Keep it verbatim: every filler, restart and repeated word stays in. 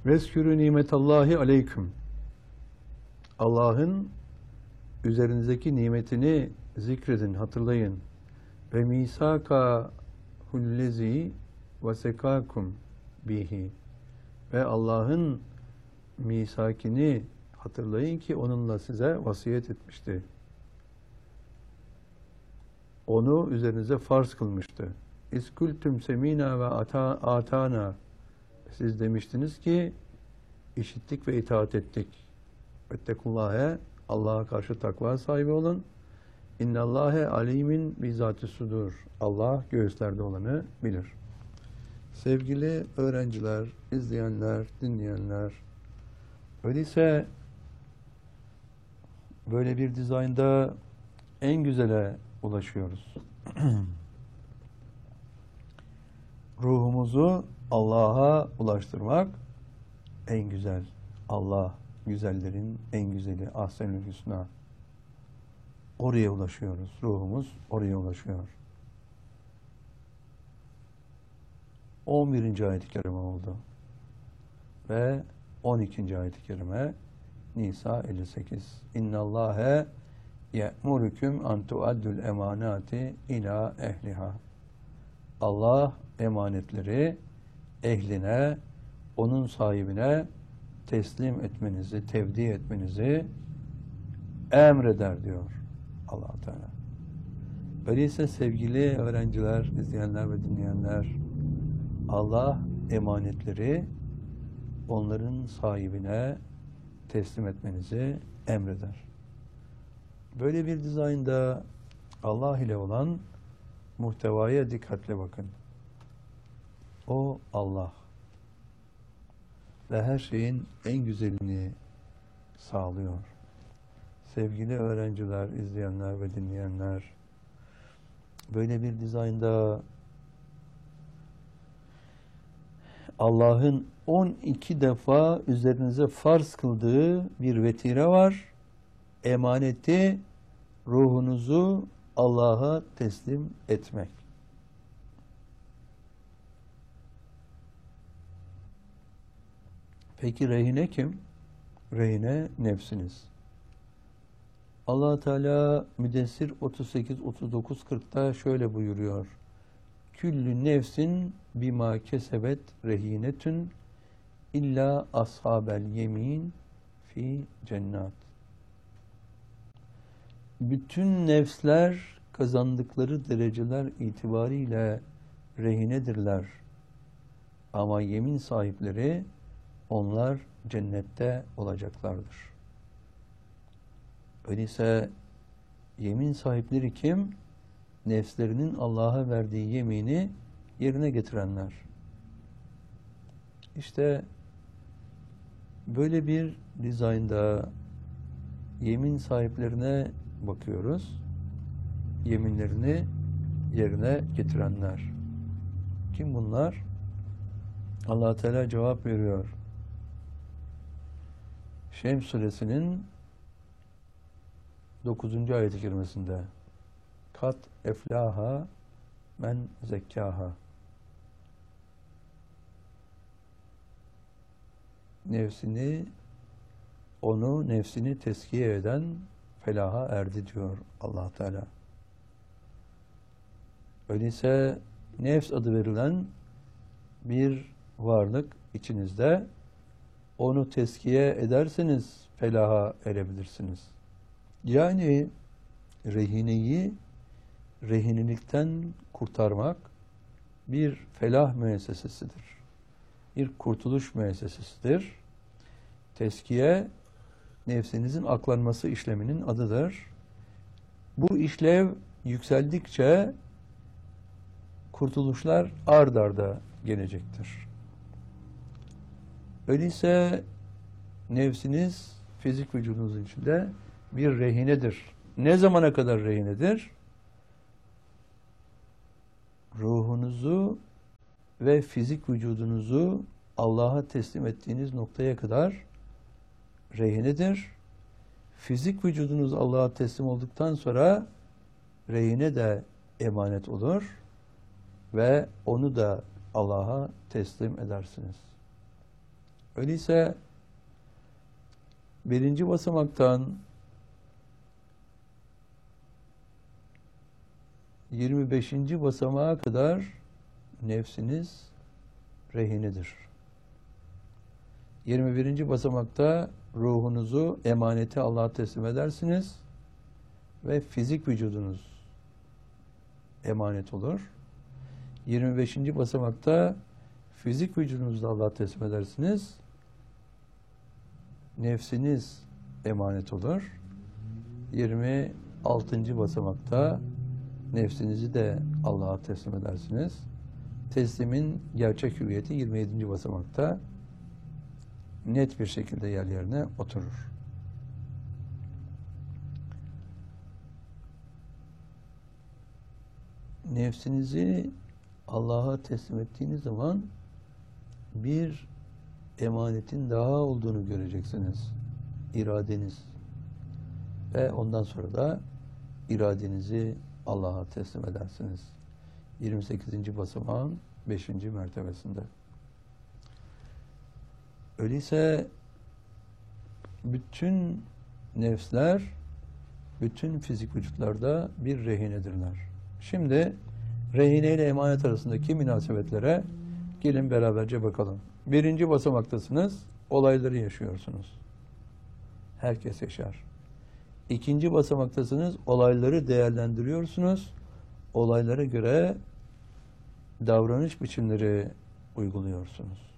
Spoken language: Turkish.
Veskürü nimetallahi aleyküm. Allah'ın üzerinizdeki nimetini zikredin, hatırlayın. Ve misaka hullezi ve sekakum bihi. Ve Allah'ın misakini hatırlayın ki onunla size vasiyet etmişti. Onu üzerinize farz kılmıştı. İskultum semina ve ata, atana. Siz demiştiniz ki işittik ve itaat ettik. Vettekullâhe, Allah'a karşı takva sahibi olun. İnnallâhe alimin bizâti sudur. Allah göğüslerde olanı bilir. Sevgili öğrenciler, izleyenler, dinleyenler, öyleyse böyle bir dizaynda en güzele ulaşıyoruz. Ruhumuzu Allah'a ulaştırmak en güzel. Allah güzellerin en güzeli. Ahsenül hüsna. Oraya ulaşıyoruz. Ruhumuz oraya ulaşıyor. on birinci ayet-i kerime oldu. Ve on ikinci ayet-i kerime Nisa elli sekiz. İnnallâhe ye'murüküm an tuaddul emanati ila ehliha. Allah emanetleri ehline, onun sahibine teslim etmenizi, tevdi etmenizi emreder diyor Allah Teala. Öyleyse sevgili öğrenciler, izleyenler ve dinleyenler, Allah emanetleri onların sahibine teslim etmenizi emreder. Böyle bir dizaynda Allah ile olan muhtevaya dikkatle bakın. O Allah ve her şeyin en güzelini sağlıyor. Sevgili öğrenciler, izleyenler ve dinleyenler, böyle bir dizaynda Allah'ın on iki defa üzerinize farz kıldığı bir vetire var. Emaneti, ruhunuzu Allah'a teslim etmek. Peki rehine kim? Rehine nefsiniz. Allah Teala Müddessir otuz sekiz otuz dokuz kırkta şöyle buyuruyor. Küllü nefsin bima kesebet rehinetün illa ashabel yemin fi cennat. Bütün nefsler kazandıkları dereceler itibariyle rehinedirler. Ama yemin sahipleri onlar cennette olacaklardır. Öyleyse yemin sahipleri kim? Nefslerinin Allah'a verdiği yemini yerine getirenler. İşte böyle bir dizaynda yemin sahiplerine bakıyoruz. Yeminlerini yerine getirenler. Kim bunlar? Allah Teala cevap veriyor. Şems suresinin dokuzuncu ayet-i kerimesinde kat eflaha men zekkaha. Nefsini, onu nefsini teskiye eden felaha erdi diyor Allah Teala. Öyleyse nefs adı verilen bir varlık içinizde, onu teskiye ederseniz felaha erebilirsiniz. Yani rehineyi rehinelikten kurtarmak bir felah müessesesidir. Bir kurtuluş müessesesidir. Teskiye, nefsinizin aklanması işleminin adıdır. Bu işlev yükseldikçe kurtuluşlar ard arda gelecektir. Öyleyse nefsiniz fizik vücudunuzun içinde bir rehinedir. Ne zamana kadar rehinedir? Ruhunuzu ve fizik vücudunuzu Allah'a teslim ettiğiniz noktaya kadar rehinedir. Fizik vücudunuz Allah'a teslim olduktan sonra rehine de emanet olur ve onu da Allah'a teslim edersiniz. Öyleyse birinci basamaktan yirmi beşinci basamağa kadar nefsiniz rehinedir. yirmi birinci basamakta ruhunuzu emaneti Allah'a teslim edersiniz ve fizik vücudunuz emanet olur. yirmi beşinci basamakta fizik vücudunuzu Allah'a teslim edersiniz. Nefsiniz emanet olur. yirmi altıncı basamakta nefsinizi de Allah'a teslim edersiniz. Teslimin gerçek hüviyeti yirmi yedinci basamakta net bir şekilde yer yerine oturur. Nefsinizi Allah'a teslim ettiğiniz zaman bir emanetin daha olduğunu göreceksiniz. İradeniz. Ve ondan sonra da iradenizi Allah'a teslim edersiniz. yirmi sekizinci basamağın beşinci mertebesinde. Öyleyse bütün nefsler, bütün fizik vücutlarda bir rehinedirler. Şimdi rehine ile emanet arasındaki münasebetlere gelin beraberce bakalım. Birinci basamaktasınız, olayları yaşıyorsunuz. Herkes yaşar. İkinci basamaktasınız, olayları değerlendiriyorsunuz. Olaylara göre davranış biçimleri uyguluyorsunuz.